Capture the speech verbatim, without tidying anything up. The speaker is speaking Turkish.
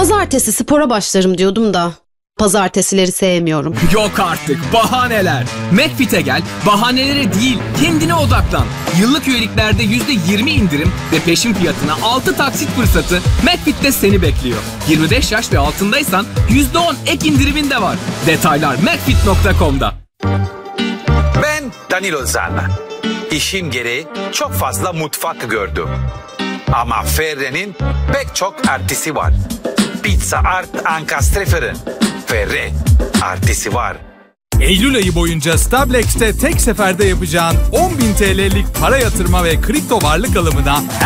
Pazartesi spora başlarım diyordum da pazartesileri sevmiyorum. Yok artık bahaneler. McFit'e gel, bahanelere değil kendine odaklan. Yıllık üyeliklerde yüzde yirmi indirim ve peşin fiyatına altı taksit fırsatı McFit'te seni bekliyor. yirmi beş yaş ve altındaysan yüzde on ek indirimin de var. Detaylar macfit nokta com'da. Ben Danilo Zana. İşim gereği çok fazla mutfak gördüm. Ama Ferre'nin pek çok artısı var. Pizza Art Ankastre Fırın. Ferre artısı var. Eylül ayı boyunca Stablex'te tek seferde yapacağın on bin T L'lik para yatırma ve kripto varlık alımına